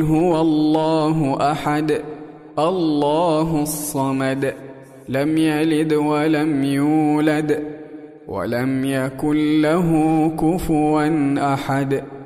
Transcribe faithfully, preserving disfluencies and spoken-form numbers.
هو الله أحد الله الصمد لم يلد ولم يولد ولم يكن له كفوا أحد.